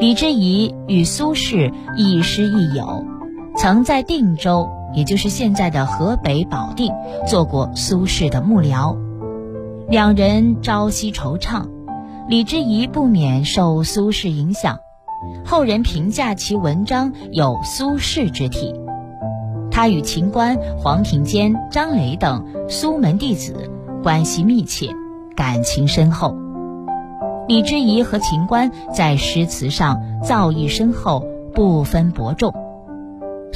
李之仪与苏轼亦师亦友，曾在定州，也就是现在的河北保定，做过苏轼的幕僚。两人朝夕惆怅，李之仪不免受苏轼影响，后人评价其文章有苏轼之体。他与秦观、黄庭坚、张磊等苏门弟子关系密切，感情深厚。李之仪和秦观在诗词上造诣深厚，不分伯仲。